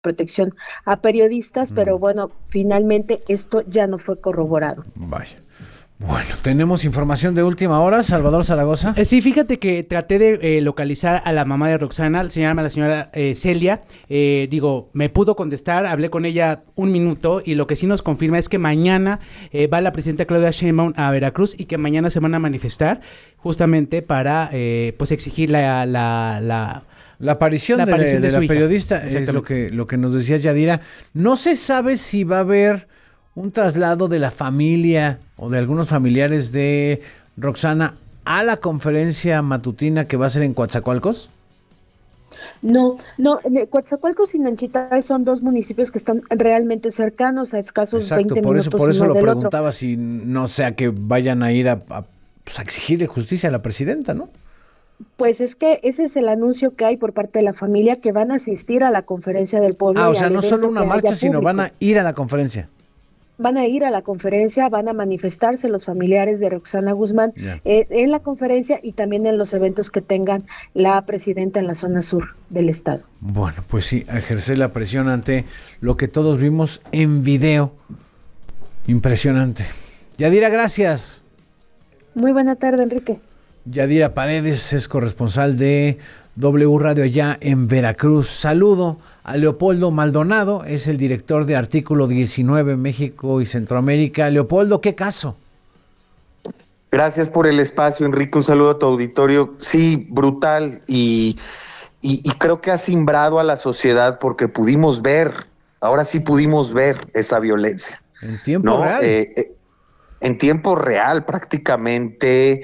protección a periodistas, pero bueno, finalmente esto ya no fue corroborado. Vaya. Bueno, tenemos información de última hora, Salvador Zaragoza. Sí, fíjate que traté de localizar a la mamá de Roxana, se llama la señora Celia. Me pudo contestar, hablé con ella un minuto y lo que sí nos confirma es que mañana va la presidenta Claudia Sheinbaum a Veracruz y que mañana se van a manifestar justamente para exigir la aparición de la periodista. Es lo que nos decía Yadira. No se sabe si va a haber un traslado de la familia o de algunos familiares de Roxana a la conferencia matutina que va a ser en Coatzacoalcos. No, Coatzacoalcos y Nanchitay son dos municipios que están realmente cercanos, a escasos 20 minutos. Por eso uno lo del preguntaba, otro. si no sea que vayan a ir a exigirle justicia a la presidenta, ¿no? Pues es que ese es el anuncio que hay por parte de la familia, que van a asistir a la conferencia del pueblo. O sea, no solo una marcha, sino van a ir a la conferencia. Van a ir a la conferencia, van a manifestarse los familiares de Roxana Guzmán en la conferencia y también en los eventos que tengan la presidenta en la zona sur del estado. Bueno, pues sí, ejercer la presión ante lo que todos vimos en video. Impresionante. Yadira, gracias. Muy buena tarde, Enrique. Yadira Paredes es corresponsal de W Radio allá en Veracruz. Saludo a Leopoldo Maldonado, es el director de Artículo 19 México y Centroamérica. Leopoldo, ¿qué caso? Gracias por el espacio, Enrique. Un saludo a tu auditorio. Sí, brutal y creo que ha simbrado a la sociedad porque ahora sí pudimos ver esa violencia. En tiempo real. En tiempo real prácticamente.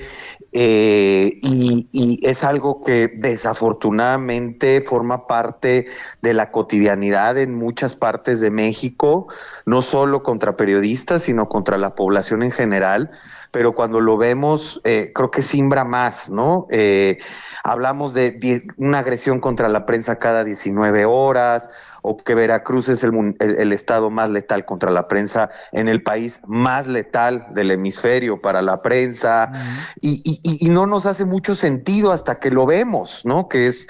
Y es algo que desafortunadamente forma parte de la cotidianidad en muchas partes de México, no solo contra periodistas, sino contra la población en general, pero cuando lo vemos creo que simbra más, ¿no? Hablamos de una agresión contra la prensa cada 19 horas, o que Veracruz es el estado más letal contra la prensa en el país, más letal del hemisferio para la prensa, y no nos hace mucho sentido hasta que lo vemos, ¿no? Que es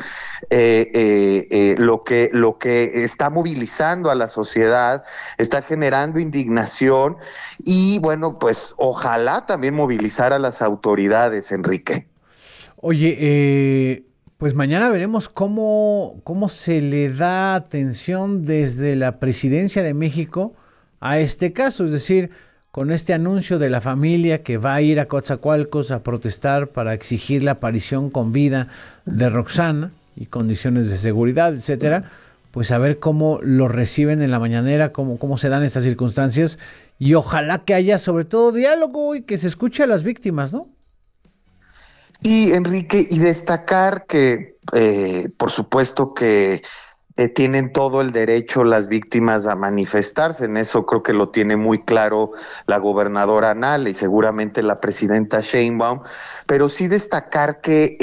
lo que está movilizando a la sociedad, está generando indignación, y bueno, pues ojalá también movilizar a las autoridades, Enrique. Oye, pues mañana veremos cómo se le da atención desde la Presidencia de México a este caso, es decir, con este anuncio de la familia que va a ir a Coatzacoalcos a protestar para exigir la aparición con vida de Roxana y condiciones de seguridad, etcétera, pues a ver cómo lo reciben en la mañanera, cómo se dan estas circunstancias, y ojalá que haya sobre todo diálogo y que se escuche a las víctimas, ¿no? Sí, Enrique, y destacar que, por supuesto que tienen todo el derecho las víctimas a manifestarse, en eso creo que lo tiene muy claro la gobernadora Nale y seguramente la presidenta Sheinbaum, pero sí destacar que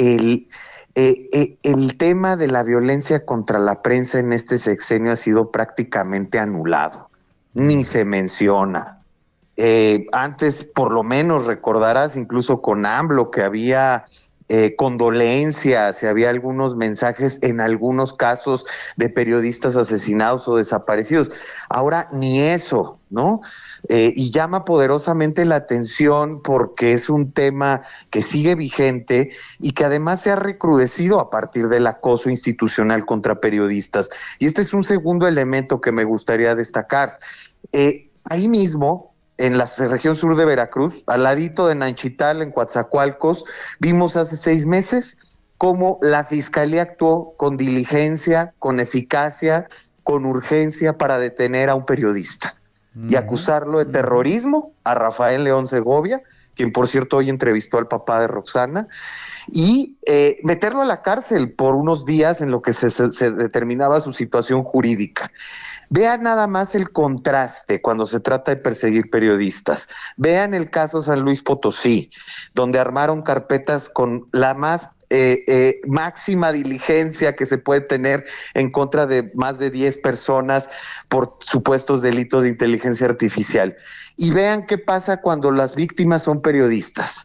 el tema de la violencia contra la prensa en este sexenio ha sido prácticamente anulado, ni se menciona. Antes, por lo menos, recordarás incluso con AMLO que había condolencias y había algunos mensajes en algunos casos de periodistas asesinados o desaparecidos. Ahora ni eso, ¿no? Y llama poderosamente la atención porque es un tema que sigue vigente y que además se ha recrudecido a partir del acoso institucional contra periodistas. Y este es un segundo elemento que me gustaría destacar. Ahí mismo, en la región sur de Veracruz, al ladito de Nanchital, en Coatzacoalcos, vimos hace 6 meses cómo la Fiscalía actuó con diligencia, con eficacia, con urgencia para detener a un periodista y acusarlo de terrorismo a Rafael León Segovia, quien por cierto hoy entrevistó al papá de Roxana, y meterlo a la cárcel por unos días en lo que se determinaba su situación jurídica. Vean nada más el contraste cuando se trata de perseguir periodistas. Vean el caso San Luis Potosí, donde armaron carpetas con la más máxima diligencia que se puede tener en contra de más de 10 personas por supuestos delitos de inteligencia artificial. Y vean qué pasa cuando las víctimas son periodistas.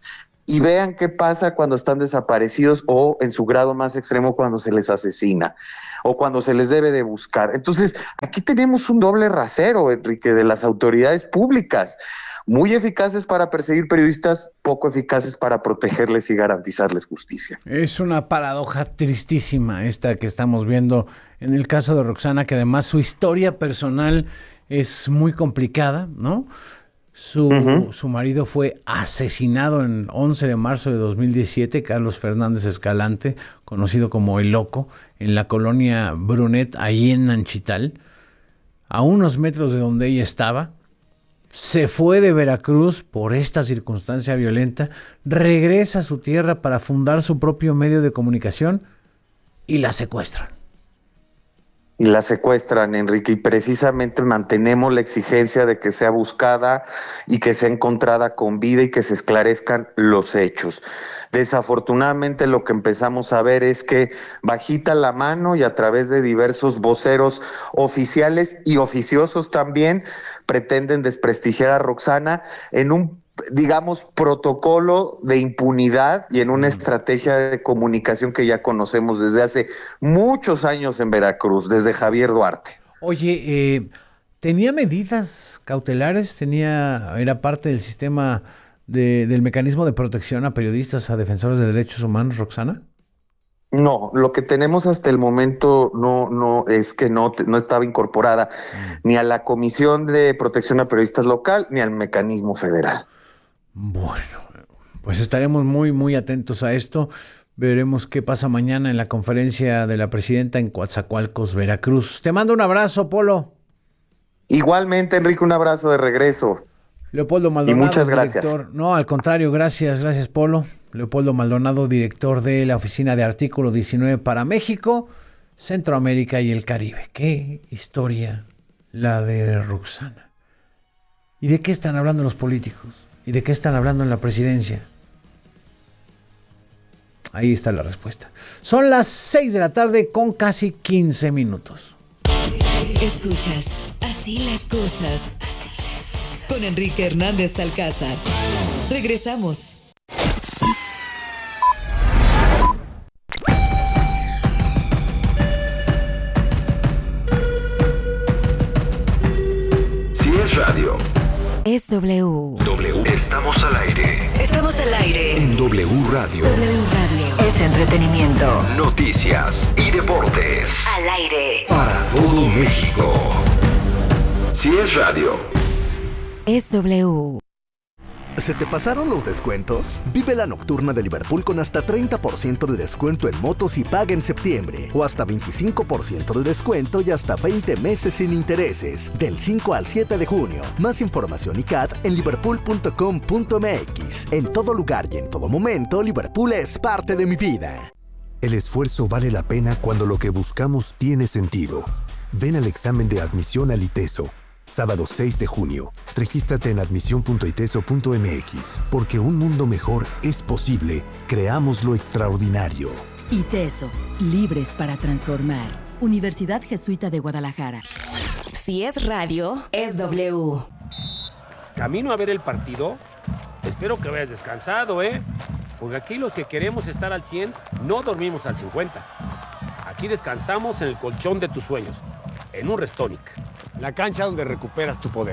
y vean qué pasa cuando están desaparecidos o en su grado más extremo cuando se les asesina o cuando se les debe de buscar. Entonces, aquí tenemos un doble rasero, Enrique, de las autoridades públicas, muy eficaces para perseguir periodistas, poco eficaces para protegerles y garantizarles justicia. Es una paradoja tristísima esta que estamos viendo en el caso de Roxana, que además su historia personal es muy complicada, ¿no? Su marido fue asesinado en 11 de marzo de 2017, Carlos Fernández Escalante, conocido como El Loco, en la colonia Brunet, ahí en Nanchital, a unos metros de donde ella estaba. Se fue de Veracruz por esta circunstancia violenta, regresa a su tierra para fundar su propio medio de comunicación y la secuestran. Y la secuestran, Enrique, y precisamente mantenemos la exigencia de que sea buscada y que sea encontrada con vida y que se esclarezcan los hechos. Desafortunadamente lo que empezamos a ver es que bajita la mano y a través de diversos voceros oficiales y oficiosos también pretenden desprestigiar a Roxana en un, digamos, protocolo de impunidad y en una estrategia de comunicación que ya conocemos desde hace muchos años en Veracruz, desde Javier Duarte. Oye, ¿tenía medidas cautelares? ¿Era parte del sistema del mecanismo de protección a periodistas, a defensores de derechos humanos, Roxana? No, lo que tenemos hasta el momento no es que no estaba incorporada ni a la Comisión de Protección a Periodistas local ni al mecanismo federal. Bueno, pues estaremos muy, muy atentos a esto. Veremos qué pasa mañana en la conferencia de la presidenta en Coatzacoalcos, Veracruz. Te mando un abrazo, Polo. Igualmente, Enrique, un abrazo de regreso. Leopoldo Maldonado, y muchas gracias. Director. No, al contrario, gracias, Polo. Leopoldo Maldonado, director de la Oficina de Artículo 19 para México, Centroamérica y el Caribe. Qué historia la de Roxana. ¿Y de qué están hablando los políticos? ¿Y de qué están hablando en la presidencia? Ahí está la respuesta. Son las 6 de la tarde con casi 15 minutos. Escuchas Así las cosas con Enrique Hernández Alcázar. Regresamos. Si es radio, es W. Estamos al aire. Estamos al aire. En W Radio. W Radio. Es entretenimiento. Noticias y deportes. Al aire. Para todo México. Si es radio, es W. ¿Se te pasaron los descuentos? Vive la nocturna de Liverpool con hasta 30% de descuento en motos y paga en septiembre. O hasta 25% de descuento y hasta 20 meses sin intereses. Del 5 al 7 de junio. Más información y CAT en liverpool.com.mx. En todo lugar y en todo momento, Liverpool es parte de mi vida. El esfuerzo vale la pena cuando lo que buscamos tiene sentido. Ven al examen de admisión al ITESO. Sábado 6 de junio. Regístrate en admisión.iteso.mx. Porque un mundo mejor es posible. Creamos lo extraordinario. ITESO. Libres para transformar. Universidad Jesuita de Guadalajara. Si es radio, es W. Camino a ver el partido. Espero que vayas descansado, Porque aquí los que queremos estar al 100 no dormimos al 50. Aquí descansamos en el colchón de tus sueños. En un Restonic. La cancha donde recuperas tu poder.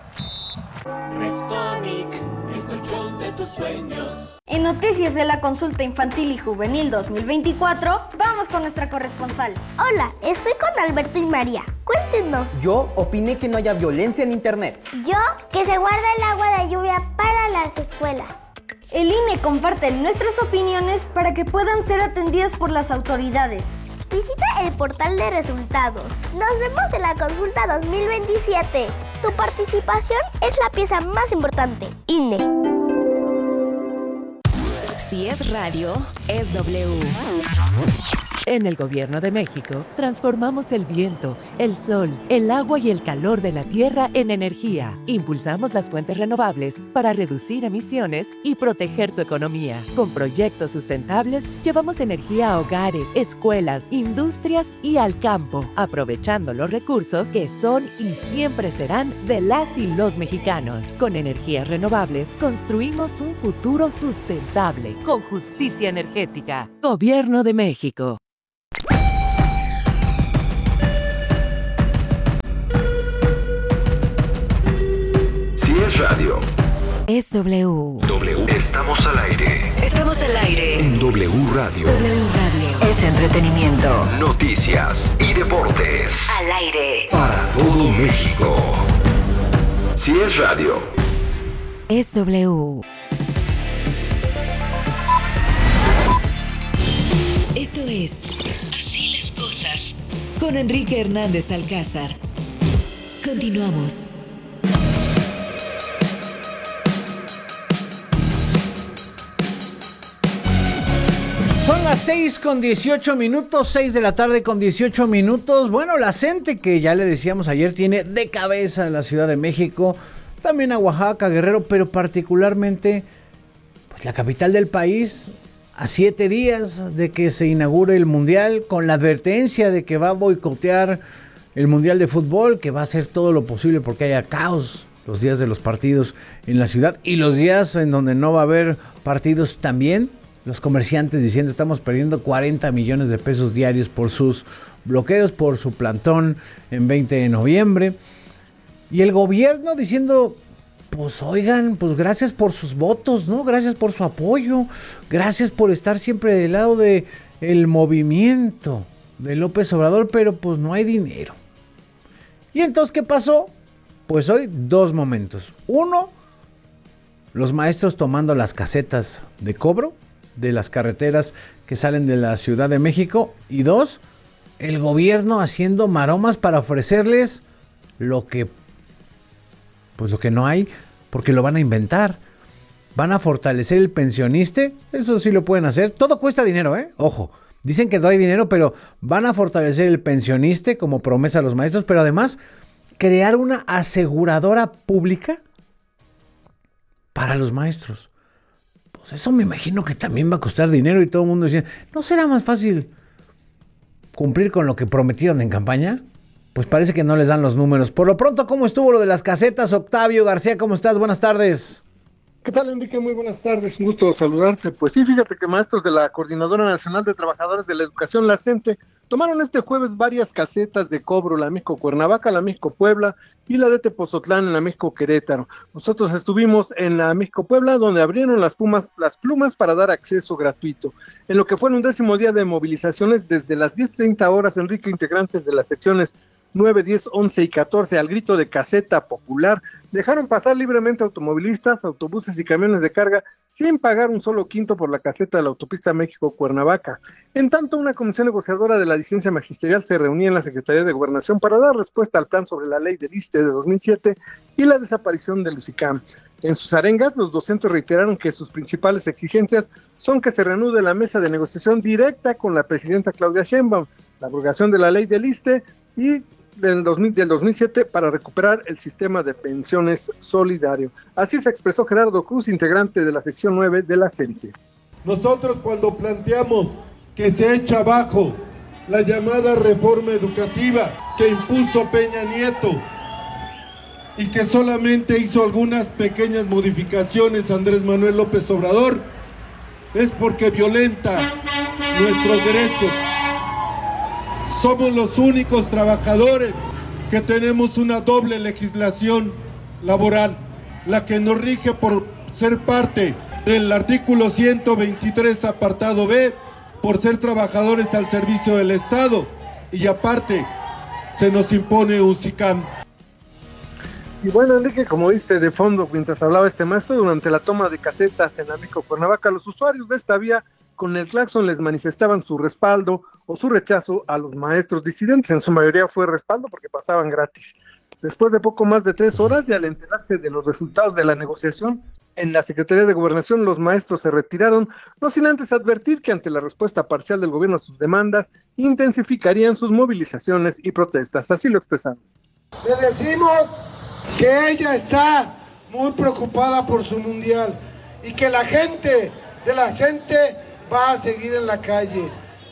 Restonic, el colchón de tus sueños. En noticias de la consulta infantil y juvenil 2024, vamos con nuestra corresponsal. Hola, estoy con Alberto y María. Cuéntenos. Yo opiné que no haya violencia en internet. Yo, que se guarda el agua de lluvia para las escuelas. El INE comparte nuestras opiniones para que puedan ser atendidas por las autoridades. Visita el portal de resultados. Nos vemos en la consulta 2027. Tu participación es la pieza más importante. INE. Si es radio, es W. En el Gobierno de México, transformamos el viento, el sol, el agua y el calor de la tierra en energía. Impulsamos las fuentes renovables para reducir emisiones y proteger tu economía. Con proyectos sustentables, llevamos energía a hogares, escuelas, industrias y al campo, aprovechando los recursos que son y siempre serán de las y los mexicanos. Con energías renovables, construimos un futuro sustentable, con justicia energética. Gobierno de México. Si es radio, es W. W. Estamos al aire. Estamos al aire. En W Radio. W Radio es entretenimiento. Noticias y deportes. Al aire. Para todo México. Si es radio, es W. Esto es Así las cosas con Enrique Hernández Alcázar. Continuamos. Son las 6:18, 6 de la tarde con 18 minutos. Bueno, la gente que ya le decíamos ayer tiene de cabeza en la Ciudad de México, también a Oaxaca, Guerrero, pero particularmente pues la capital del país, a 7 días de que se inaugure el Mundial, con la advertencia de que va a boicotear el Mundial de Fútbol, que va a hacer todo lo posible porque haya caos los días de los partidos en la ciudad y los días en donde no va a haber partidos también. Los comerciantes diciendo estamos perdiendo 40 millones de pesos diarios por sus bloqueos, por su plantón en 20 de noviembre. Y el gobierno diciendo, pues oigan, pues gracias por sus votos, ¿no? Gracias por su apoyo, gracias por estar siempre del lado de el movimiento de López Obrador, pero pues no hay dinero. ¿Y entonces qué pasó? Pues hoy 2 momentos. 1, los maestros tomando las casetas de cobro de las carreteras que salen de la Ciudad de México. Y 2, el gobierno haciendo maromas para ofrecerles lo que no hay, porque lo van a inventar. Van a fortalecer el pensionista, eso sí lo pueden hacer. Todo cuesta dinero, ojo. Dicen que no hay dinero, pero van a fortalecer el pensionista como promesa a los maestros, pero además crear una aseguradora pública para los maestros. Pues eso me imagino que también va a costar dinero y todo el mundo dice, ¿no será más fácil cumplir con lo que prometieron en campaña? Pues parece que no les dan los números. Por lo pronto, ¿cómo estuvo lo de las casetas? Octavio García, ¿cómo estás? Buenas tardes. ¿Qué tal, Enrique? Muy buenas tardes, un gusto saludarte. Pues sí, fíjate que maestros de la Coordinadora Nacional de Trabajadores de la Educación, la CENTE, tomaron este jueves varias casetas de cobro, la México Cuernavaca, la México Puebla y la de Tepozotlán en la México Querétaro. Nosotros estuvimos en la México Puebla, donde abrieron las plumas para dar acceso gratuito. En lo que fue el 11º día de movilizaciones, desde las 10:30 horas, Enrique, integrantes de las secciones 9, 10, 11 y 14, al grito de caseta popular, dejaron pasar libremente automovilistas, autobuses y camiones de carga sin pagar un solo quinto por la caseta de la autopista México-Cuernavaca. En tanto, una comisión negociadora de la licencia magisterial se reunía en la Secretaría de Gobernación para dar respuesta al plan sobre la ley del ISSSTE de 2007 y la desaparición del UCICAM. En sus arengas, los docentes reiteraron que sus principales exigencias son que se reanude la mesa de negociación directa con la presidenta Claudia Sheinbaum, la abrogación de la ley del ISSSTE y del 2007 para recuperar el sistema de pensiones solidario. Así se expresó Gerardo Cruz, integrante de la sección 9 de la CENTE. Nosotros, cuando planteamos que se echa abajo la llamada reforma educativa que impuso Peña Nieto y que solamente hizo algunas pequeñas modificaciones Andrés Manuel López Obrador, es porque violenta nuestros derechos. Somos los únicos trabajadores que tenemos una doble legislación laboral, la que nos rige por ser parte del artículo 123 apartado B, por ser trabajadores al servicio del Estado, y aparte se nos impone UCICAM. Y bueno, Enrique, como viste de fondo mientras hablaba este maestro, durante la toma de casetas en la México Cuernavaca, los usuarios de esta vía con el claxon les manifestaban su respaldo o su rechazo a los maestros disidentes. En su mayoría fue respaldo porque pasaban gratis. Después de poco más de 3 horas y al enterarse de los resultados de la negociación, En la Secretaría de Gobernación los maestros se retiraron, no sin antes advertir que ante la respuesta parcial del gobierno a sus demandas, intensificarían sus movilizaciones y protestas. Así lo expresaron. Le decimos que ella está muy preocupada por su mundial y que la gente de la CENTE va a seguir en la calle.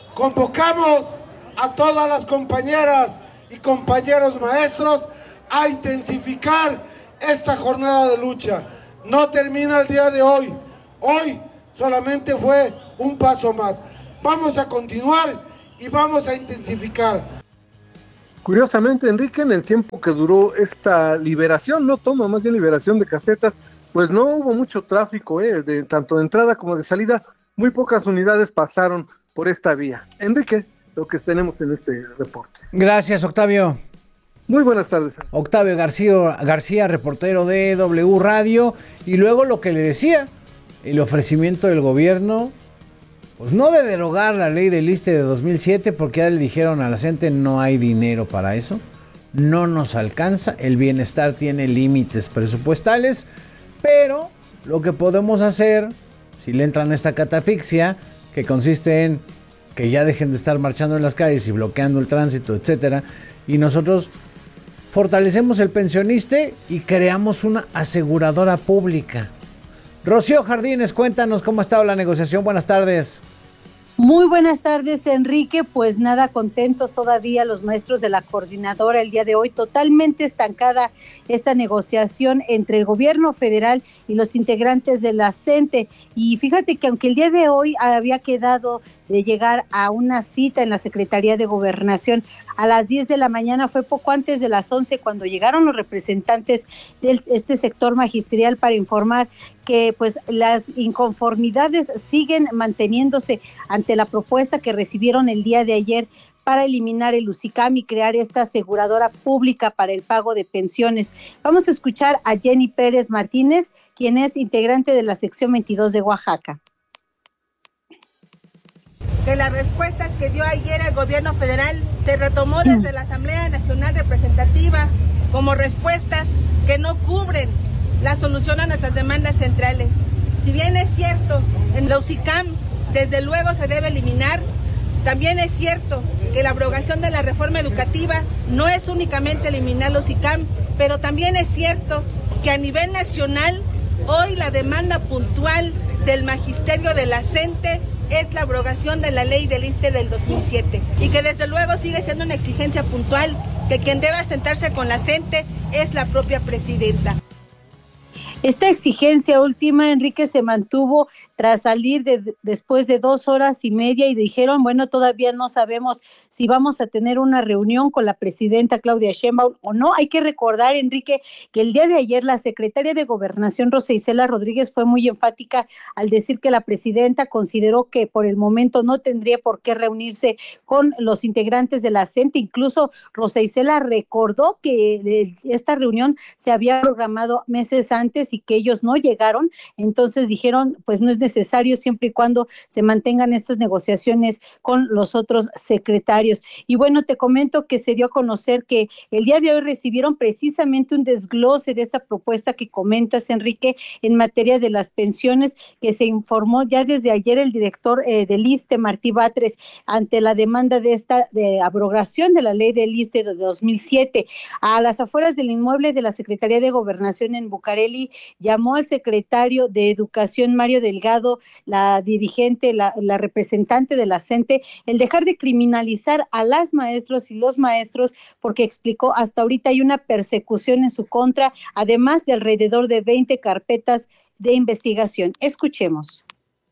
Convocamos a todas las compañeras y compañeros maestros a intensificar esta jornada de lucha. No termina el día de hoy. Hoy solamente fue un paso más. Vamos a continuar y vamos a intensificar. Curiosamente, Enrique, en el tiempo que duró esta liberación, más bien liberación de casetas, pues no hubo mucho tráfico, tanto de entrada como de salida. Muy pocas unidades pasaron por esta vía. Enrique, lo que tenemos en este reporte. Gracias, Octavio. Muy buenas tardes. Octavio García, reportero de W Radio. Y luego lo que le decía, el ofrecimiento del gobierno, pues no de derogar la ley del ISSSTE de 2007, porque ya le dijeron a la gente no hay dinero para eso, no nos alcanza, el bienestar tiene límites presupuestales, pero lo que podemos hacer, si le entran a esta catafixia, que consiste en que ya dejen de estar marchando en las calles y bloqueando el tránsito, etcétera, y nosotros fortalecemos el pensionista y creamos una aseguradora pública. Rocío Jardines, cuéntanos cómo ha estado la negociación. Buenas tardes. Muy buenas tardes, Enrique. Pues nada, contentos todavía los maestros de la coordinadora el día de hoy. Totalmente estancada esta negociación entre el gobierno federal y los integrantes de la CENTE. Y fíjate que aunque el día de hoy había quedado de llegar a una cita en la Secretaría de Gobernación a las 10 de la mañana, fue poco antes de las 11 cuando llegaron los representantes de este sector magisterial para informar que pues las inconformidades siguen manteniéndose ante la propuesta que recibieron el día de ayer para eliminar el USICAM y crear esta aseguradora pública para el pago de pensiones. Vamos a escuchar a Jenny Pérez Martínez, quien es integrante de la sección 22 de Oaxaca. Que las respuestas que dio ayer el gobierno federal se retomó desde la Asamblea Nacional Representativa como respuestas que no cubren la solución a nuestras demandas centrales. Si bien es cierto, en la USICAM desde luego se debe eliminar, también es cierto que la abrogación de la reforma educativa no es únicamente eliminar la USICAM, pero también es cierto que a nivel nacional hoy la demanda puntual del magisterio de la CENTE es la abrogación de la ley del ISSSTE del 2007 y que desde luego sigue siendo una exigencia puntual que quien debe sentarse con la CENTE es la propia presidenta. Esta exigencia última, Enrique, se mantuvo tras salir después de 2 horas y media y dijeron, bueno, todavía no sabemos si vamos a tener una reunión con la presidenta Claudia Sheinbaum o no. Hay que recordar, Enrique, que el día de ayer la secretaria de Gobernación, Rosa Isela Rodríguez, fue muy enfática al decir que la presidenta consideró que por el momento no tendría por qué reunirse con los integrantes de la CENTE. Incluso Rosa Isela recordó que esta reunión se había programado meses antes y que ellos no llegaron, entonces dijeron, pues no es necesario siempre y cuando se mantengan estas negociaciones con los otros secretarios. Y bueno, te comento que se dio a conocer que el día de hoy recibieron precisamente un desglose de esta propuesta que comentas, Enrique, en materia de las pensiones, que se informó ya desde ayer el director del ISSSTE, Martí Batres, ante la demanda de abrogación de la ley del ISSSTE de 2007. A las afueras del inmueble de la Secretaría de Gobernación en Bucareli, llamó al secretario de Educación, Mario Delgado, la dirigente, la representante de la CENTE, el dejar de criminalizar a las maestros y los maestros, porque explicó, hasta ahorita hay una persecución en su contra, además de alrededor de 20 carpetas de investigación. Escuchemos.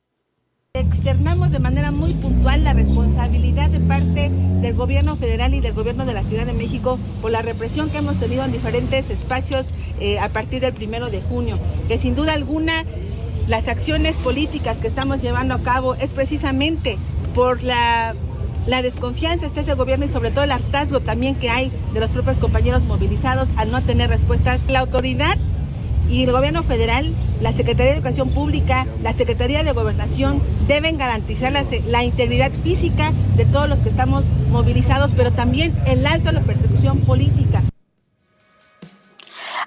Externamos de manera muy puntual la responsabilidad de parte del gobierno federal y del gobierno de la Ciudad de México por la represión que hemos tenido en diferentes espacios a partir del 1 de junio, que sin duda alguna las acciones políticas que estamos llevando a cabo es precisamente por la desconfianza del gobierno y sobre todo el hartazgo también que hay de los propios compañeros movilizados al no tener respuestas. La autoridad y el gobierno federal, la Secretaría de Educación Pública, la Secretaría de Gobernación deben garantizar la integridad física de todos los que estamos movilizados, pero también el alto a la persecución política.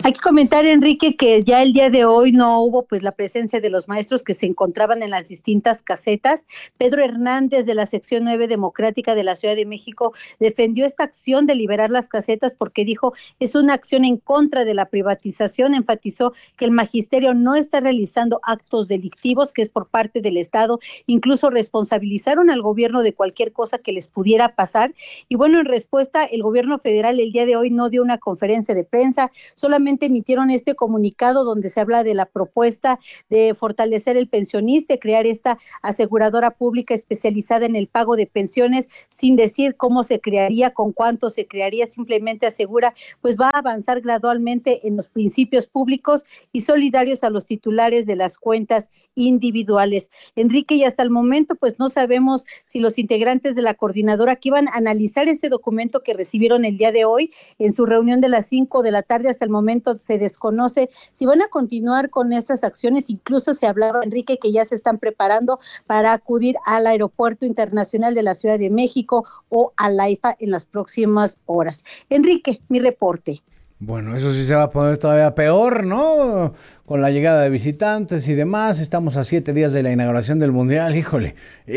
Hay que comentar, Enrique, que ya el día de hoy no hubo pues la presencia de los maestros que se encontraban en las distintas casetas. Pedro Hernández, de la sección 9 democrática de la Ciudad de México, defendió esta acción de liberar las casetas porque dijo es una acción en contra de la privatización. Enfatizó que el magisterio no está realizando actos delictivos, que es por parte del Estado. Incluso responsabilizaron al gobierno de cualquier cosa que les pudiera pasar. Y bueno, en respuesta, el gobierno federal el día de hoy no dio una conferencia de prensa, solamente emitieron este comunicado donde se habla de la propuesta de fortalecer el pensionista, crear esta aseguradora pública especializada en el pago de pensiones, sin decir cómo se crearía, con cuánto se crearía. Simplemente asegura pues va a avanzar gradualmente en los principios públicos y solidarios a los titulares de las cuentas individuales. Enrique, y hasta el momento pues no sabemos si los integrantes de la coordinadora que iban a analizar este documento que recibieron el día de hoy en su reunión de las 5 de la tarde, hasta el momento se desconoce si van a continuar con estas acciones. Incluso se hablaba, Enrique, que ya se están preparando para acudir al Aeropuerto Internacional de la Ciudad de México o al AIFA en las próximas horas. Enrique, mi reporte. Bueno, eso sí se va a poner todavía peor, ¿no? Con la llegada de visitantes y demás. Estamos a 7 días de la inauguración del Mundial. Híjole.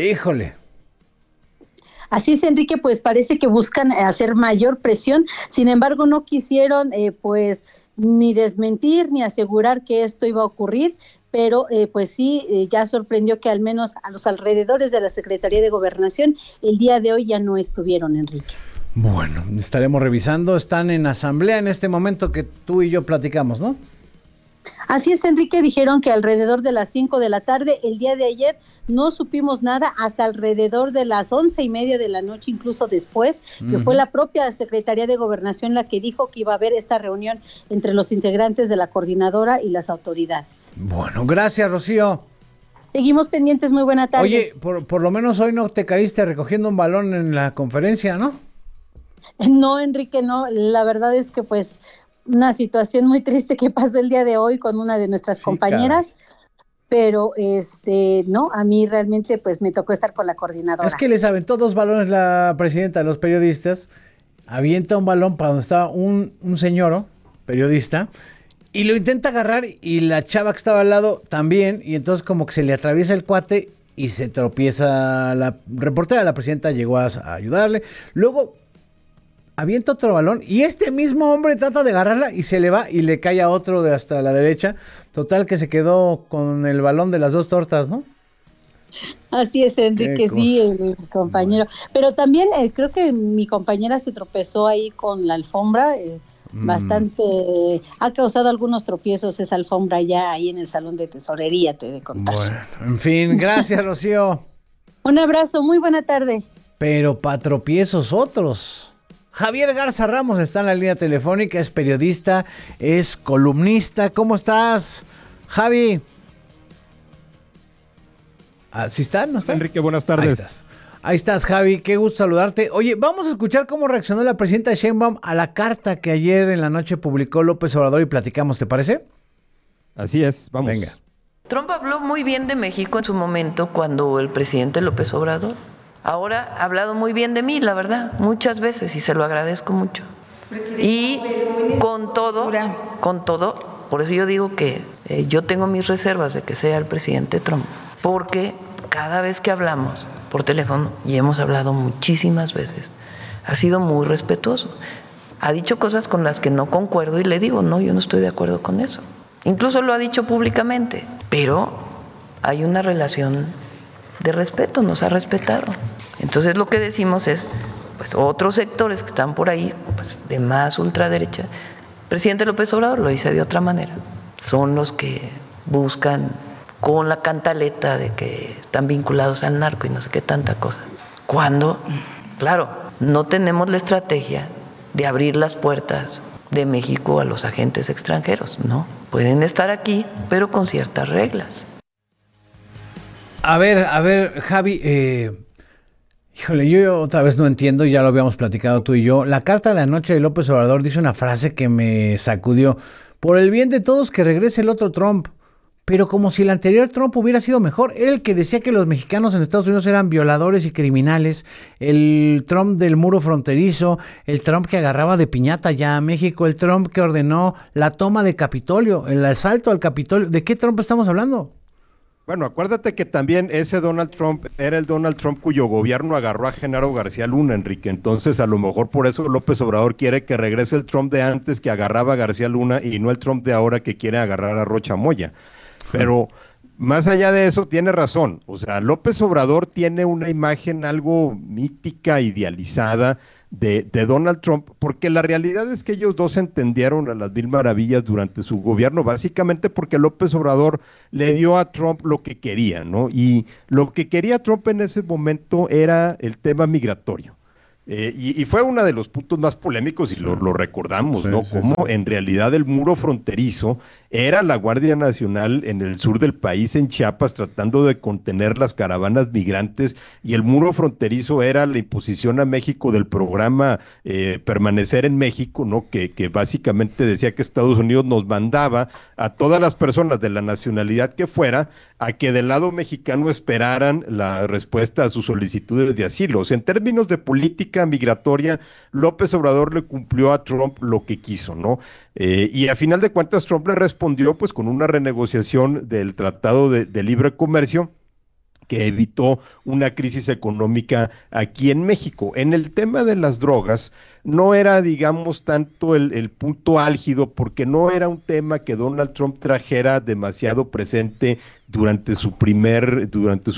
Así es, Enrique, pues parece que buscan hacer mayor presión. Sin embargo, no quisieron pues ni desmentir ni asegurar que esto iba a ocurrir, pero pues sí, ya sorprendió que al menos a los alrededores de la Secretaría de Gobernación el día de hoy ya no estuvieron, Enrique. Bueno, estaremos revisando. Están en asamblea en este momento que tú y yo platicamos, ¿no? Así es, Enrique, dijeron que alrededor de las 5 de la tarde, el día de ayer, no supimos nada hasta alrededor de las 11:30 de la noche, incluso después, que fue la propia Secretaría de Gobernación la que dijo que iba a haber esta reunión entre los integrantes de la coordinadora y las autoridades. Bueno, gracias, Rocío. Seguimos pendientes, muy buena tarde. Oye, por lo menos hoy no te caíste recogiendo un balón en la conferencia, ¿no? No, Enrique, no, la verdad es que pues una situación muy triste que pasó el día de hoy con una de nuestras compañeras, pero no, a mí realmente pues me tocó estar con la coordinadora. Es que les aventó 2 balones la presidenta de los periodistas, avienta un balón para donde estaba un señor periodista y lo intenta agarrar y la chava que estaba al lado también, y entonces como que se le atraviesa el cuate y se tropieza. La reportera de la presidenta llegó a ayudarle, luego avienta otro balón y este mismo hombre trata de agarrarla y se le va y le cae a otro de hasta la derecha. Total que se quedó con el balón de las 2 tortas, ¿no? Así es, Enrique, sí, el compañero. Pero también creo que mi compañera se tropezó ahí con la alfombra, bastante, ha causado algunos tropiezos esa alfombra ya ahí en el salón de tesorería, te he de contar. Bueno, en fin, gracias, Rocío. Un abrazo, muy buena tarde. Pero para tropiezos otros. Javier Garza Ramos está en la línea telefónica, es periodista, es columnista. ¿Cómo estás, Javi? ¿Sí está? ¿No está? Enrique, buenas tardes. Ahí estás, Javi, qué gusto saludarte. Oye, vamos a escuchar cómo reaccionó la presidenta Sheinbaum a la carta que ayer en la noche publicó López Obrador y platicamos, ¿te parece? Así es, vamos. Venga. Trump habló muy bien de México en su momento cuando el presidente López Obrador. Ahora ha hablado muy bien de mí, la verdad, muchas veces, y se lo agradezco mucho. Y con todo, por eso yo digo que yo tengo mis reservas de que sea el presidente Trump, porque cada vez que hablamos por teléfono, y hemos hablado muchísimas veces, ha sido muy respetuoso. Ha dicho cosas con las que no concuerdo y le digo, no, yo no estoy de acuerdo con eso. Incluso lo ha dicho públicamente, pero hay una relación de respeto, nos ha respetado. Entonces lo que decimos es, pues otros sectores que están por ahí, pues de más ultraderecha, el presidente López Obrador lo dice de otra manera, son los que buscan con la cantaleta de que están vinculados al narco y no sé qué tanta cosa. Cuando, claro, no tenemos la estrategia de abrir las puertas de México a los agentes extranjeros, ¿no? Pueden estar aquí, pero con ciertas reglas. A ver, Javi, híjole, yo otra vez no entiendo, ya lo habíamos platicado tú y yo. La carta de anoche de López Obrador dice una frase que me sacudió. Por el bien de todos, que regrese el otro Trump. pero como si el anterior Trump hubiera sido mejor. Era el que decía que los mexicanos en Estados Unidos eran violadores y criminales, el Trump del muro fronterizo, el Trump que agarraba de piñata ya a México, el Trump que ordenó la toma de Capitolio, el asalto al Capitolio. ¿De qué Trump estamos hablando? Bueno, acuérdate que también ese Donald Trump era el Donald Trump cuyo gobierno agarró a Genaro García Luna, Enrique. Entonces, a lo mejor por eso López Obrador quiere que regrese el Trump de antes que agarraba a García Luna y no el Trump de ahora que quiere agarrar a Rocha Moya. Pero más allá de eso, tiene razón. O sea, López Obrador tiene una imagen algo mítica, idealizada de Donald Trump, porque la realidad es que ellos dos entendieron a las mil maravillas durante su gobierno, básicamente porque López Obrador le dio a Trump lo que quería, ¿no? Y lo que quería Trump en ese momento era el tema migratorio. Y fue uno de los puntos más polémicos y lo recordamos, ¿no? Cómo en realidad el muro fronterizo era la Guardia Nacional en el sur del país, en Chiapas, tratando de contener las caravanas migrantes, y el muro fronterizo era la imposición a México del programa Permanecer en México, ¿no? Que básicamente decía que Estados Unidos nos mandaba a todas las personas de la nacionalidad que fuera a que del lado mexicano esperaran la respuesta a sus solicitudes de asilo. O sea, en términos de política migratoria, López Obrador le cumplió a Trump lo que quiso, ¿no? Y a final de cuentas Trump le respondió pues con una renegociación del Tratado de Libre Comercio que evitó una crisis económica aquí en México. En el tema de las drogas, no era, digamos, tanto el punto álgido, porque no era un tema que Donald Trump trajera demasiado presente durante su primer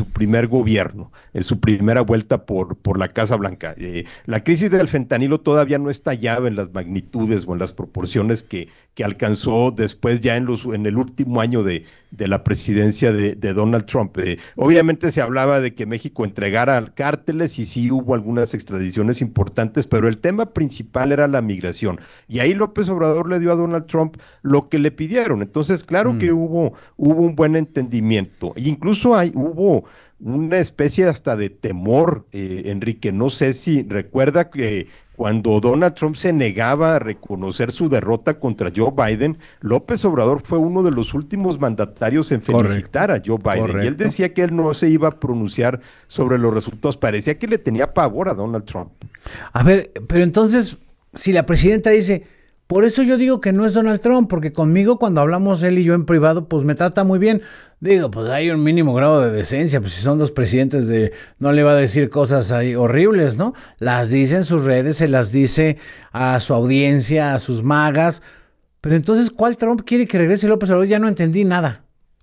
gobierno, en su primera vuelta por la Casa Blanca. La crisis del fentanilo todavía no estallaba en las magnitudes o en las proporciones que alcanzó después ya en el último año de la presidencia de Donald Trump. Obviamente se hablaba de que México entregara cárteles y sí hubo algunas extradiciones importantes, pero el tema principal era la migración. Y ahí López Obrador le dio a Donald Trump lo que le pidieron. Entonces, claro que hubo un buen entendimiento. E incluso hubo una especie hasta de temor, Enrique. No sé si recuerda que cuando Donald Trump se negaba a reconocer su derrota contra Joe Biden, López Obrador fue uno de los últimos mandatarios en felicitar a Joe Biden. Correcto. Y él decía que él no se iba a pronunciar sobre los resultados. Parecía que le tenía pavor a Donald Trump. A ver, pero entonces, si la presidenta dice, por eso yo digo que no es Donald Trump, porque conmigo cuando hablamos él y yo en privado, pues me trata muy bien. Digo, pues hay un mínimo grado de decencia, pues si son dos presidentes no le va a decir cosas ahí horribles, ¿no? Las dice en sus redes, se las dice a su audiencia, a sus magas. Pero entonces, ¿cuál Trump quiere que regrese López Obrador? Ya no entendí nada.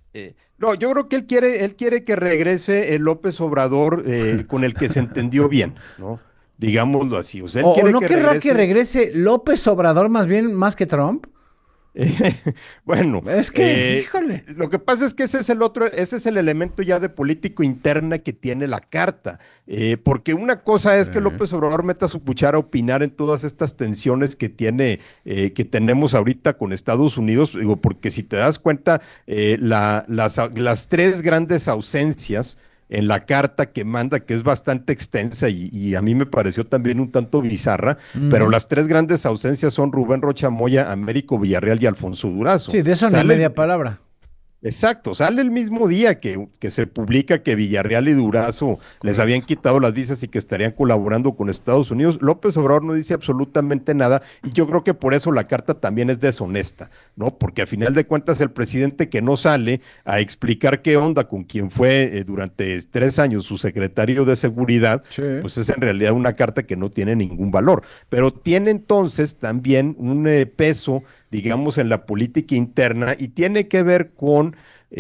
No, yo creo que él quiere que regrese el López Obrador con el que se entendió bien, ¿no? Digámoslo así. O sea, él quiere ¿no querrá que regrese López Obrador más que Trump? Bueno, es que, híjole. Lo que pasa es que ese es el elemento ya de político interna que tiene la carta, porque una cosa es que López Obrador meta su cuchara a opinar en todas estas tensiones que tenemos ahorita con Estados Unidos, digo, porque si te das cuenta, las tres grandes ausencias en la carta que manda, que es bastante extensa y a mí me pareció también un tanto bizarra, pero las tres grandes ausencias son Rubén Rocha Moya, Américo Villarreal y Alfonso Durazo. Sí, de eso no hay media palabra. Exacto, sale el mismo día que se publica que Villarreal y Durazo les habían quitado las visas y que estarían colaborando con Estados Unidos. López Obrador no dice absolutamente nada y yo creo que por eso la carta también es deshonesta, ¿no? Porque a final de cuentas el presidente que no sale a explicar qué onda con quien fue durante 3 años su secretario de seguridad, pues es en realidad una carta que no tiene ningún valor, pero tiene entonces también un peso, digamos, en la política interna y tiene que ver con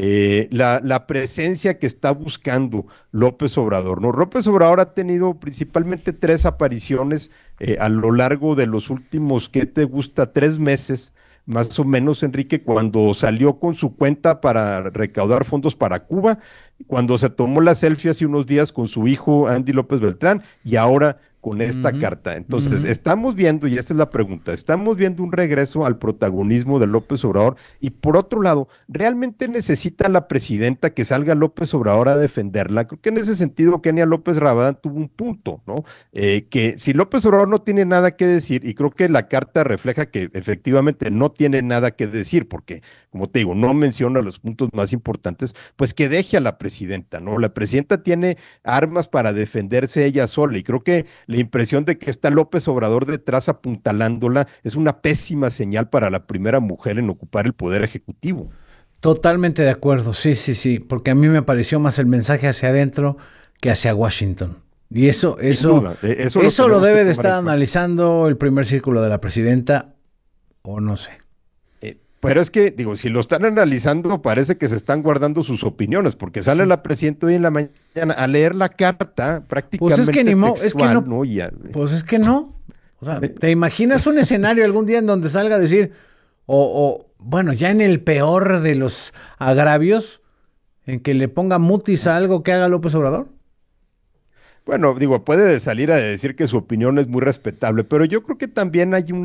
la presencia que está buscando López Obrador, ¿no? López Obrador ha tenido principalmente 3 apariciones a lo largo de los últimos, ¿qué te gusta? 3 meses, más o menos, Enrique, cuando salió con su cuenta para recaudar fondos para Cuba, cuando se tomó la selfie hace unos días con su hijo Andy López Beltrán y ahora con esta carta. Entonces, estamos viendo, y esta es la pregunta, estamos viendo un regreso al protagonismo de López Obrador, y por otro lado, ¿realmente necesita la presidenta que salga López Obrador a defenderla? Creo que en ese sentido Kenia López Rabadán tuvo un punto, ¿no? Que si López Obrador no tiene nada que decir, y creo que la carta refleja que efectivamente no tiene nada que decir, porque, como te digo, no menciona los puntos más importantes, pues que deje a la presidenta, ¿no? La presidenta tiene armas para defenderse ella sola, y creo que la impresión de que está López Obrador detrás apuntalándola es una pésima señal para la primera mujer en ocupar el poder ejecutivo. Totalmente de acuerdo, sí, porque a mí me pareció más el mensaje hacia adentro que hacia Washington. Y eso lo debe de estar analizando el primer círculo de la presidenta, o no sé. Pero es que, digo, si lo están analizando, parece que se están guardando sus opiniones, porque sale la presidenta hoy en la mañana a leer la carta prácticamente pues es que textual, ¿no? Pues es que no. O sea, ¿te imaginas un escenario algún día en donde salga a decir, bueno, ya en el peor de los agravios, en que le ponga mutis a algo que haga López Obrador? Bueno, digo, puede salir a decir que su opinión es muy respetable, pero yo creo que también hay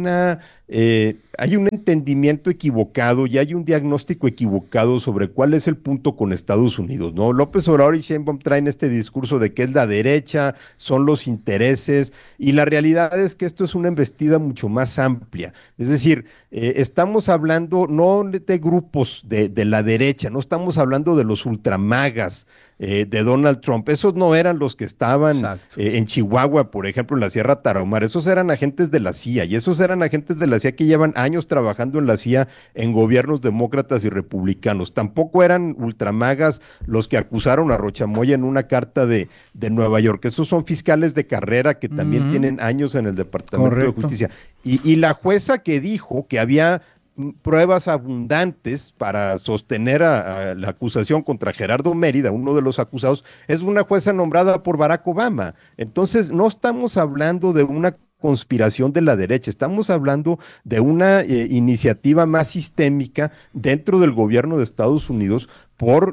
un entendimiento equivocado y hay un diagnóstico equivocado sobre cuál es el punto con Estados Unidos, ¿no? López Obrador y Sheinbaum traen este discurso de que es la derecha, son los intereses, y la realidad es que esto es una embestida mucho más amplia. Es decir, estamos hablando no de grupos de la derecha, no estamos hablando de los ultramagas de Donald Trump. Esos no eran los que estaban en Chihuahua, por ejemplo, en la Sierra Tarahumara. Esos eran agentes de la CIA, y esos eran agentes de la CIA que llevan años trabajando en la CIA en gobiernos demócratas y republicanos. Tampoco eran ultramagas los que acusaron a Rochamoya en una carta de Nueva York. Esos son fiscales de carrera que también tienen años en el Departamento de Justicia. Y la jueza que dijo que había pruebas abundantes para sostener a la acusación contra Gerardo Mérida, uno de los acusados, es una jueza nombrada por Barack Obama. Entonces, no estamos hablando de una conspiración de la derecha, estamos hablando de una iniciativa más sistémica dentro del gobierno de Estados Unidos por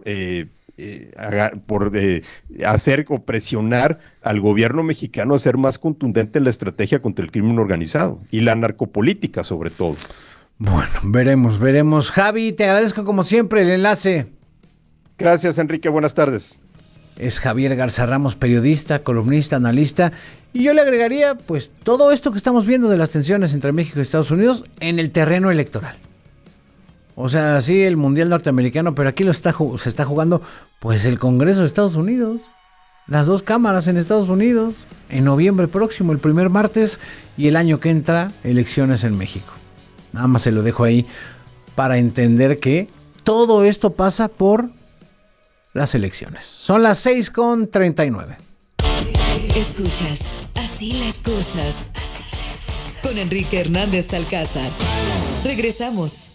hacer o presionar al gobierno mexicano a ser más contundente en la estrategia contra el crimen organizado y la narcopolítica sobre todo. Bueno, veremos. Javi, te agradezco como siempre el enlace. Gracias, Enrique, buenas tardes. Es Javier Garza Ramos, periodista, columnista, analista, y yo le agregaría, pues, todo esto que estamos viendo de las tensiones entre México y Estados Unidos en el terreno electoral. O sea, sí, el Mundial Norteamericano, pero aquí se está jugando, pues, el Congreso de Estados Unidos. Las dos cámaras en Estados Unidos, en noviembre próximo, el primer martes, y el año que entra, elecciones en México. Nada más se lo dejo ahí para entender que todo esto pasa por las elecciones. Son las 6:39. Escuchas Así las cosas con Enrique Hernández Alcázar. Regresamos.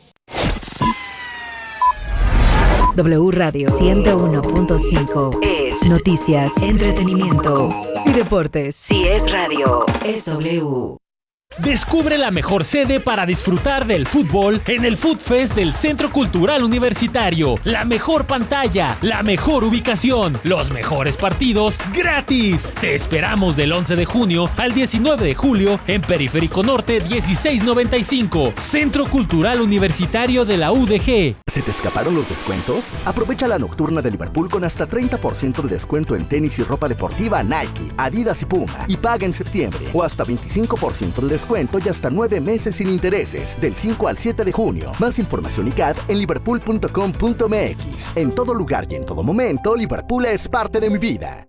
W Radio 101.5 es noticias, entretenimiento y deportes. Si es radio, es W. Descubre la mejor sede para disfrutar del fútbol en el Food Fest del Centro Cultural Universitario. La mejor pantalla, la mejor ubicación, los mejores partidos gratis. Te esperamos del 11 de junio al 19 de julio en Periférico Norte 1695, Centro Cultural Universitario de la UDG. ¿Se te escaparon los descuentos? Aprovecha la nocturna de Liverpool con hasta 30% de descuento en tenis y ropa deportiva Nike, Adidas y Puma, y paga en septiembre, o hasta 25% de descuento y hasta 9 meses sin intereses, del 5 al 7 de junio. Más información y CAD en liverpool.com.mx. En todo lugar y en todo momento, Liverpool es parte de mi vida.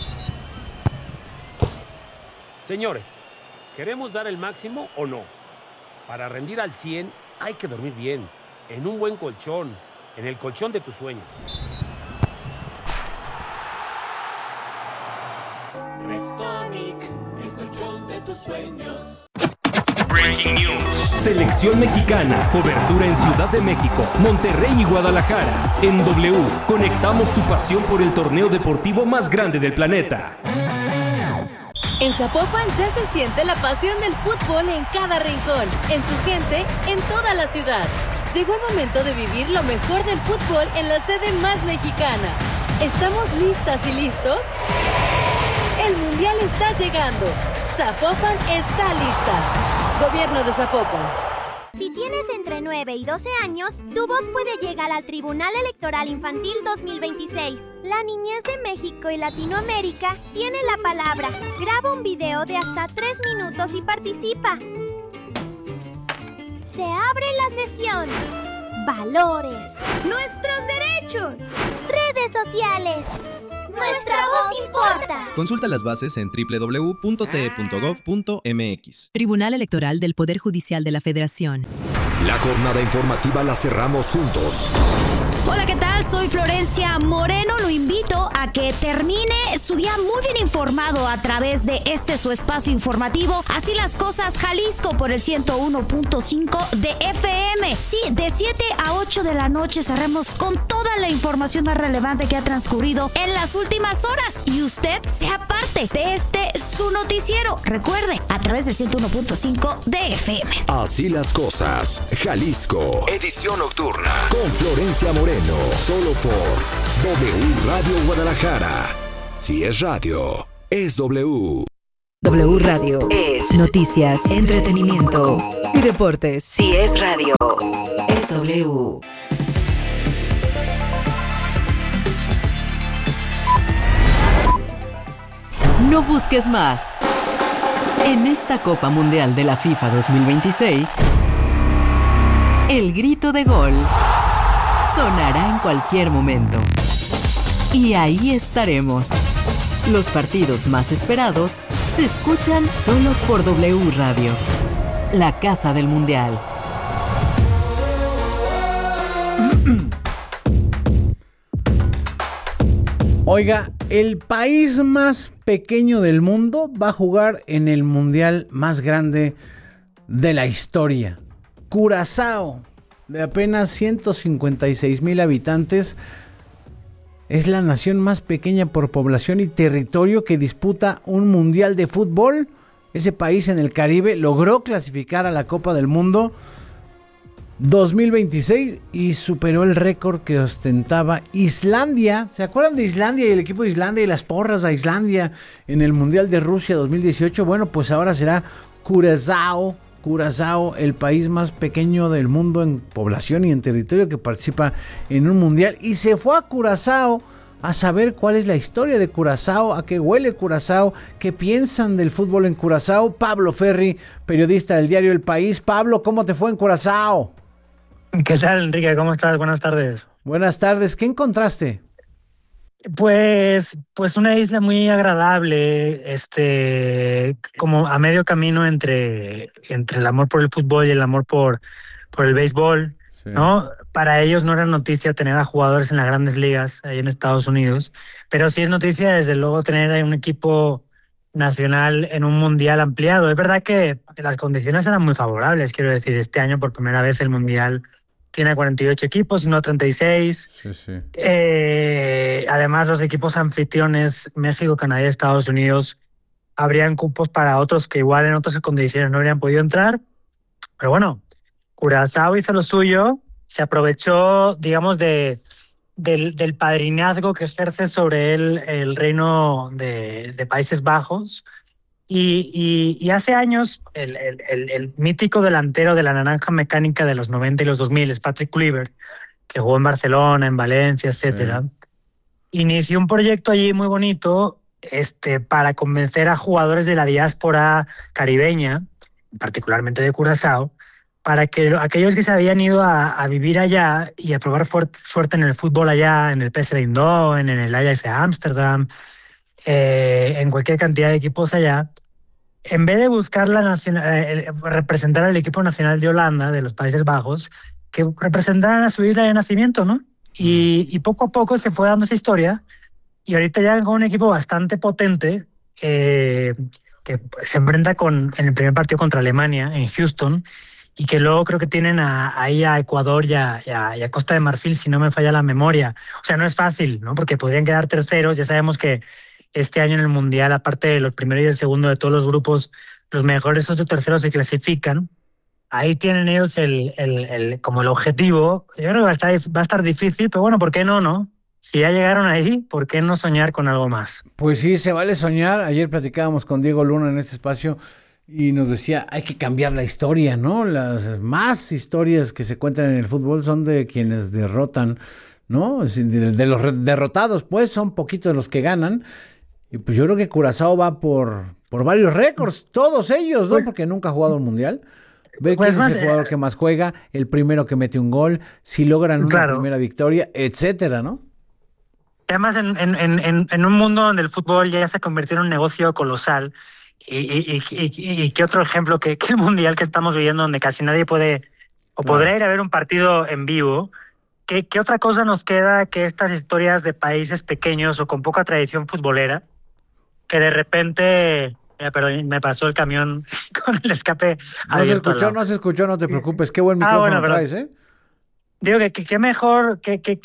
Señores, ¿queremos dar el máximo o no? Para rendir al 100 hay que dormir bien, en un buen colchón, en el colchón de tus sueños. Restonic, el colchón de tus sueños. Breaking News. Selección mexicana. Cobertura en Ciudad de México, Monterrey y Guadalajara. En W, conectamos tu pasión por el torneo deportivo más grande del planeta. En Zapopan ya se siente la pasión del fútbol en cada rincón, en su gente, en toda la ciudad. Llegó el momento de vivir lo mejor del fútbol en la sede más mexicana. ¿Estamos listas y listos? El Mundial está llegando. Zapopan está lista. Gobierno de Zapopan. Si tienes entre 9 y 12 años, tu voz puede llegar al Tribunal Electoral Infantil 2026. La niñez de México y Latinoamérica tiene la palabra. Graba un video de hasta 3 minutos y participa. Se abre la sesión. Valores. Nuestros derechos. Redes sociales. Nuestra voz importa. Consulta las bases en www.te.gov.mx. Tribunal Electoral del Poder Judicial de la Federación. La jornada informativa la cerramos juntos. Hola, ¿qué tal? Soy Florencia Moreno. Lo invito a que termine su día muy bien informado a través de su espacio informativo. Así las cosas, Jalisco, por el 101.5 de FM. Sí, de 7 a 8 de la noche estaremos con toda la información más relevante que ha transcurrido en las últimas horas. Y usted sea parte de su noticiero. Recuerde, a través del 101.5 de FM. Así las cosas, Jalisco. Edición nocturna con Florencia Moreno. Solo por W Radio Guadalajara. Si es radio, es W. W Radio es noticias, entretenimiento y deportes. Si es radio, es W. No busques más. En esta Copa Mundial de la FIFA 2026, el grito de gol sonará en cualquier momento. Y ahí estaremos. Los partidos más esperados se escuchan solo por W Radio, la casa del Mundial. Oiga, el país más pequeño del mundo va a jugar en el mundial más grande de la historia. Curazao, de apenas 156,000 habitantes, es la nación más pequeña por población y territorio que disputa un mundial de fútbol. Ese país en el Caribe logró clasificar a la Copa del Mundo 2026 y superó el récord que ostentaba Islandia. ¿Se acuerdan de Islandia y el equipo de Islandia y las porras a Islandia en el Mundial de Rusia 2018? Bueno, pues ahora será Curazao, el país más pequeño del mundo en población y en territorio que participa en un mundial. Y se fue a Curazao a saber cuál es la historia de Curazao, a qué huele Curazao, qué piensan del fútbol en Curazao. Pablo Ferri, periodista del diario El País. Pablo, ¿cómo te fue en Curazao? ¿Qué tal, Enrique? ¿Cómo estás? Buenas tardes. Buenas tardes. ¿Qué encontraste? Pues una isla muy agradable, como a medio camino entre el amor por el fútbol y el amor por el béisbol, sí, ¿no? Para ellos no era noticia tener a jugadores en las grandes ligas ahí en Estados Unidos, pero sí es noticia desde luego tener a un equipo nacional en un mundial ampliado. Es verdad que las condiciones eran muy favorables, quiero decir, este año por primera vez el mundial tiene 48 equipos y no 36. Sí, sí. Además, los equipos anfitriones, México, Canadá y Estados Unidos, habrían cupos para otros que igual en otras condiciones no habrían podido entrar. Pero bueno, Curazao hizo lo suyo, se aprovechó, digamos, del padrinazgo que ejerce sobre él el reino de Países Bajos. Y hace años el mítico delantero de la naranja mecánica de los 90 y los 2000 es Patrick Kluivert, que jugó en Barcelona, en Valencia, etcétera. Sí. Inició un proyecto allí muy bonito para convencer a jugadores de la diáspora caribeña, particularmente de Curazao, para que aquellos que se habían ido a vivir allá y a probar suerte en el fútbol allá, en el PSV Eindhoven, en el Ajax de Ámsterdam, en cualquier cantidad de equipos allá, en vez de buscar representar al equipo nacional de Holanda, de los Países Bajos, que representaran a su isla de nacimiento, ¿no? Y poco a poco se fue dando esa historia, y ahorita ya con un equipo bastante potente que se enfrenta en el primer partido contra Alemania, en Houston, y que luego creo que tienen ahí a Ecuador y a Costa de Marfil, si no me falla la memoria. O sea, no es fácil, ¿no? Porque podrían quedar terceros. Ya sabemos que este año en el Mundial, aparte de los primeros y el segundo de todos los grupos, los mejores 8 terceros se clasifican. Ahí tienen ellos como el objetivo. Yo creo que va a estar difícil, pero bueno, ¿por qué no? si ya llegaron ahí, ¿por qué no soñar con algo más? Pues sí, se vale soñar. Ayer platicábamos con Diego Luna en este espacio y nos decía, hay que cambiar la historia, ¿no? Las más historias que se cuentan en el fútbol son de quienes derrotan, ¿no? De los derrotados, pues, son poquitos los que ganan. Y pues yo creo que Curazao va por varios récords, todos ellos, ¿no? Porque nunca ha jugado el Mundial. Ver quién es el jugador que más juega, el primero que mete un gol, si logran una primera victoria, etcétera, ¿no? Además, en un mundo donde el fútbol ya se convirtió en un negocio colosal, y qué otro ejemplo que el Mundial que estamos viviendo, donde casi nadie puede o podrá ir a ver un partido en vivo, ¿qué otra cosa nos queda que estas historias de países pequeños o con poca tradición futbolera, que de repente... Perdón, me pasó el camión con el escape. No se escuchó, no te preocupes. Qué buen micrófono traes, ¿eh? Digo que qué mejor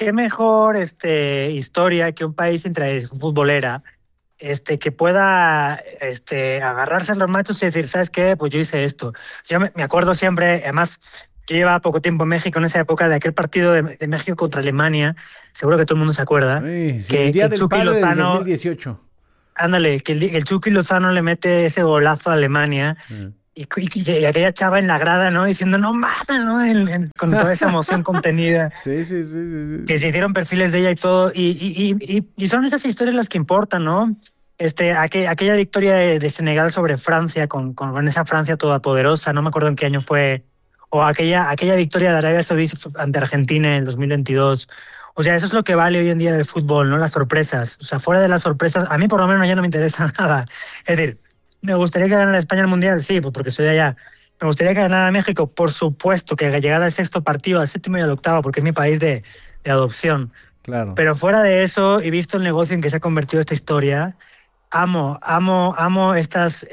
historia que un país sin tradición futbolera, que pueda agarrarse a los machos y decir, ¿sabes qué? Pues yo hice esto. Yo me acuerdo siempre, además, yo llevaba poco tiempo en México en esa época, de aquel partido de México contra Alemania, seguro que todo el mundo se acuerda. Sí, que el día del padre del 2018. Ándale, que el Chucky Lozano le mete ese golazo a Alemania y aquella chava en la grada, ¿no? Diciendo, no mames, ¿no? Con toda esa emoción contenida. Sí. Que se hicieron perfiles de ella y todo. Y son esas historias las que importan, ¿no? Aquella victoria de Senegal sobre Francia, con esa Francia todopoderosa, no me acuerdo en qué año fue, o aquella victoria de Arabia Saudí ante Argentina en el 2022. O sea, eso es lo que vale hoy en día del fútbol, ¿no? Las sorpresas. O sea, fuera de las sorpresas, a mí por lo menos ya no me interesa nada. Es decir, ¿me gustaría que ganara España el Mundial? Sí, pues porque soy de allá. ¿Me gustaría que ganara México? Por supuesto, que llegara al sexto partido, al séptimo y al octavo, porque es mi país de adopción. Claro. Pero fuera de eso, y visto el negocio en que se ha convertido esta historia, amo estos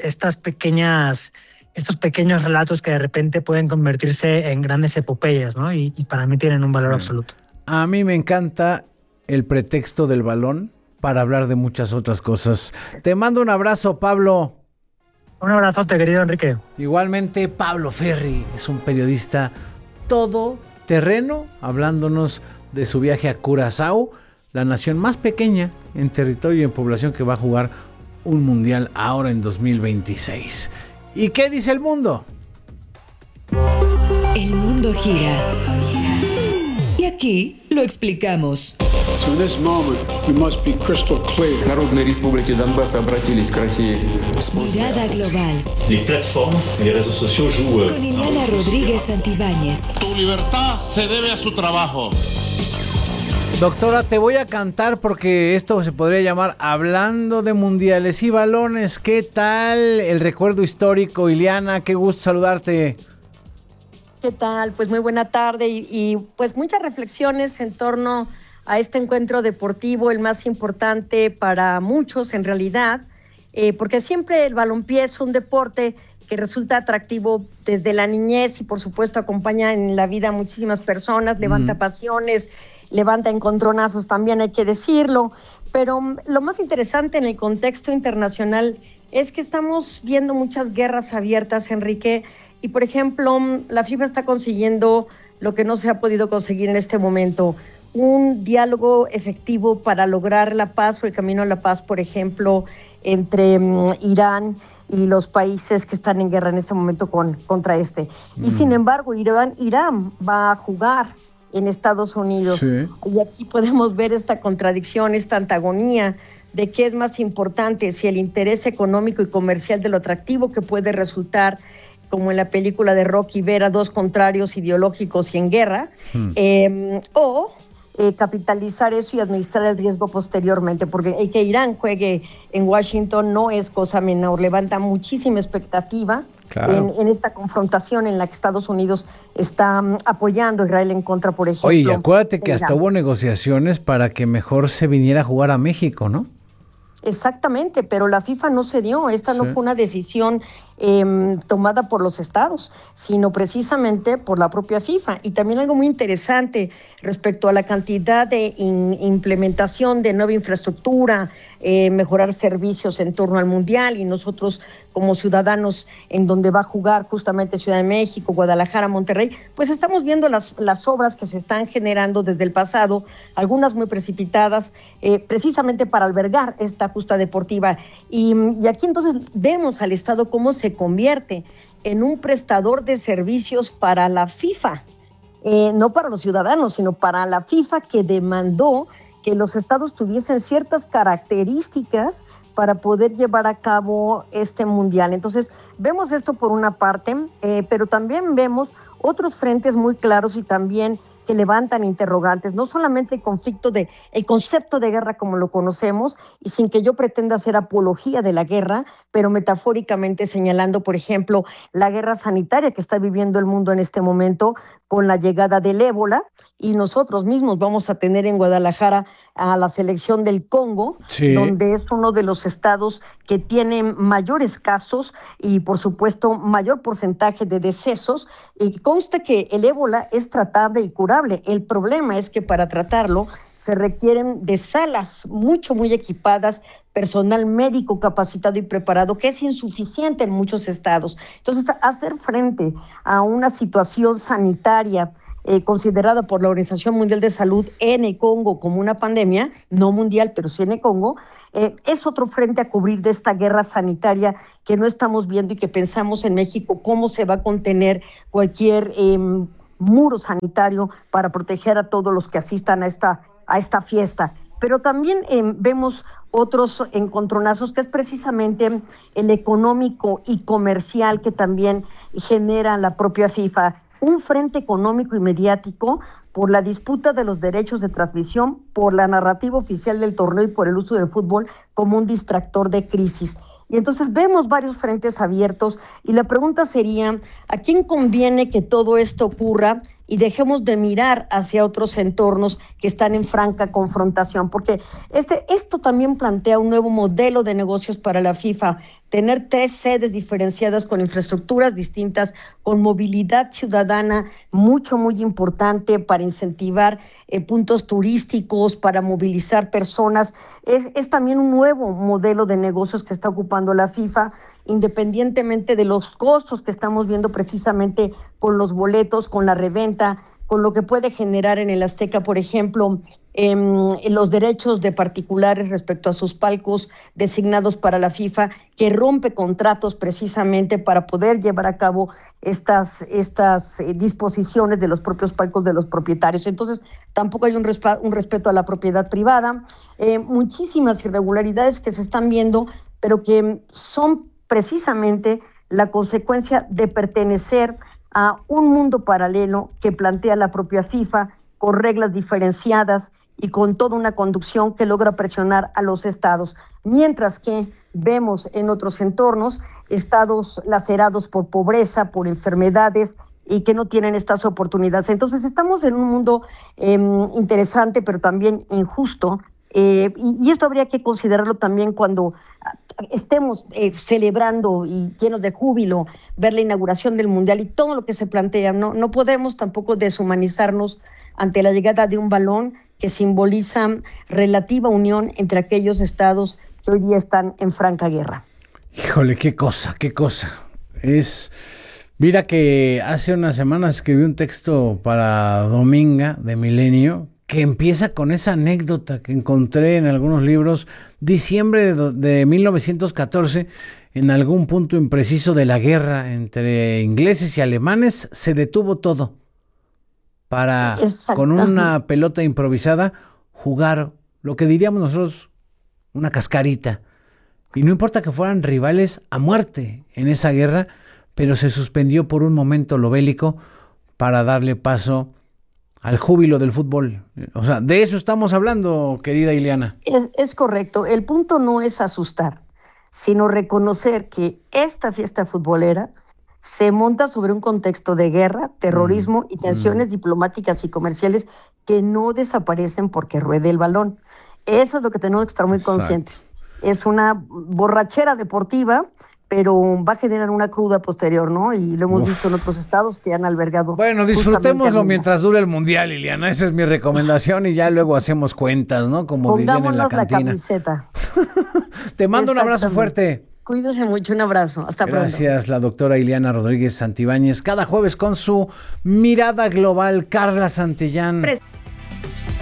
pequeños relatos que de repente pueden convertirse en grandes epopeyas, ¿no? Y para mí tienen un valor absoluto. A mí me encanta el pretexto del balón para hablar de muchas otras cosas. Te mando un abrazo, Pablo. Un abrazote, querido Enrique. Igualmente, Pablo Ferri es un periodista todoterreno, hablándonos de su viaje a Curazao, la nación más pequeña en territorio y en población que va a jugar un mundial ahora en 2026. ¿Y qué dice el mundo? El mundo gira. Y aquí lo explicamos. So in this moment, we must be crystal clear. Народные республики Донбасс обратились к России. Mirada global. Les plateformes, les réseaux sociaux jouent. Con Ileana Rodríguez Santibáñez. Tu libertad se debe a su trabajo. Doctora, te voy a cantar porque esto se podría llamar Hablando de Mundiales y Balones. ¿Qué tal el recuerdo histórico, Ileana? Qué gusto saludarte. ¿Qué tal? Pues muy buena tarde y pues muchas reflexiones en torno a este encuentro deportivo, el más importante para muchos en realidad, porque siempre el balompié es un deporte que resulta atractivo desde la niñez y por supuesto acompaña en la vida a muchísimas personas, levanta pasiones, levanta encontronazos también, hay que decirlo, pero lo más interesante en el contexto internacional es que estamos viendo muchas guerras abiertas, Enrique, y por ejemplo, la FIFA está consiguiendo lo que no se ha podido conseguir en este momento, un diálogo efectivo para lograr la paz o el camino a la paz, por ejemplo, entre Irán y los países que están en guerra en este momento contra este. Y sin embargo, Irán va a jugar en Estados Unidos. Sí. Y aquí podemos ver esta contradicción, esta antagonía de qué es más importante, si el interés económico y comercial de lo atractivo que puede resultar, como en la película de Rocky, ver a dos contrarios ideológicos y en guerra, o capitalizar eso y administrar el riesgo posteriormente, porque el que Irán juegue en Washington no es cosa menor, levanta muchísima expectativa. Claro. En esta confrontación en la que Estados Unidos está apoyando a Israel en contra, por ejemplo. Oye, y acuérdate que hasta hubo negociaciones para que mejor se viniera a jugar a México, ¿no? Exactamente, pero la FIFA no cedió, esta no fue una decisión tomada por los estados, sino precisamente por la propia FIFA. Y también algo muy interesante respecto a la cantidad de implementación de nueva infraestructura, mejorar servicios en torno al Mundial, y nosotros como ciudadanos en donde va a jugar justamente Ciudad de México, Guadalajara, Monterrey, pues estamos viendo las obras que se están generando desde el pasado, algunas muy precipitadas, precisamente para albergar esta justa deportiva. Y aquí entonces vemos al Estado cómo se convierte en un prestador de servicios para la FIFA, no para los ciudadanos, sino para la FIFA, que demandó que los estados tuviesen ciertas características para poder llevar a cabo este mundial. Entonces, vemos esto por una parte, pero también vemos otros frentes muy claros y también que levantan interrogantes, no solamente el concepto de guerra como lo conocemos, y sin que yo pretenda hacer apología de la guerra, pero metafóricamente señalando, por ejemplo, la guerra sanitaria que está viviendo el mundo en este momento con la llegada del ébola, y nosotros mismos vamos a tener en Guadalajara a la selección del Congo, sí, donde es uno de los estados que tiene mayores casos y, por supuesto, mayor porcentaje de decesos, y consta que el ébola es tratable y curable. El problema es que para tratarlo se requieren de salas muy equipadas, personal médico capacitado y preparado, que es insuficiente en muchos estados. Entonces, hacer frente a una situación sanitaria considerada por la Organización Mundial de Salud en el Congo como una pandemia, no mundial, pero sí en el Congo, es otro frente a cubrir de esta guerra sanitaria que no estamos viendo y que pensamos en México cómo se va a contener cualquier muro sanitario para proteger a todos los que asistan a esta fiesta. Pero también vemos otros encontronazos, que es precisamente el económico y comercial que también genera la propia FIFA. Un frente económico y mediático por la disputa de los derechos de transmisión, por la narrativa oficial del torneo y por el uso del fútbol como un distractor de crisis. Y entonces vemos varios frentes abiertos, y la pregunta sería, ¿a quién conviene que todo esto ocurra y dejemos de mirar hacia otros entornos que están en franca confrontación? Porque esto también plantea un nuevo modelo de negocios para la FIFA. Tener 3 sedes diferenciadas con infraestructuras distintas, con movilidad ciudadana muy importante para incentivar puntos turísticos, para movilizar personas, es también un nuevo modelo de negocios que está ocupando la FIFA, independientemente de los costos que estamos viendo precisamente con los boletos, con la reventa, con lo que puede generar en el Azteca, por ejemplo, los derechos de particulares respecto a sus palcos designados para la FIFA, que rompe contratos precisamente para poder llevar a cabo estas disposiciones de los propios palcos de los propietarios. Entonces, tampoco hay un respeto a la propiedad privada, muchísimas irregularidades que se están viendo, pero que son precisamente la consecuencia de pertenecer a un mundo paralelo que plantea la propia FIFA, con reglas diferenciadas y con toda una conducción que logra presionar a los estados, mientras que vemos en otros entornos estados lacerados por pobreza, por enfermedades, y que no tienen estas oportunidades. Entonces estamos en un mundo interesante, pero también injusto, y esto habría que considerarlo también cuando estemos celebrando y llenos de júbilo ver la inauguración del Mundial y todo lo que se plantea. No podemos tampoco deshumanizarnos ante la llegada de un balón que simboliza relativa unión entre aquellos estados que hoy día están en franca guerra. Híjole, qué cosa. Mira que hace unas semanas escribí un texto para Dominga de Milenio que empieza con esa anécdota que encontré en algunos libros. Diciembre de 1914, en algún punto impreciso de la guerra entre ingleses y alemanes, se detuvo todo para, con una pelota improvisada, jugar lo que diríamos nosotros una cascarita. Y no importa que fueran rivales a muerte en esa guerra, pero se suspendió por un momento lo bélico para darle paso al júbilo del fútbol. O sea, de eso estamos hablando, querida Ileana. Es correcto. El punto no es asustar, sino reconocer que esta fiesta futbolera se monta sobre un contexto de guerra, terrorismo y tensiones diplomáticas y comerciales que no desaparecen porque ruede el balón. Eso es lo que tenemos que estar muy conscientes. Es una borrachera deportiva pero va a generar una cruda posterior, ¿no? Y lo hemos visto en otros estados que han albergado. Bueno, disfrutémoslo mientras dure el Mundial, Liliana. Esa es mi recomendación y ya luego hacemos cuentas, ¿no? Como dirían en la cantina. La camiseta. Te mando un abrazo fuerte. Cuídese mucho, un abrazo. Hasta pronto. Gracias, la doctora Ileana Rodríguez Santibáñez. Cada jueves con su mirada global, Carla Santillán.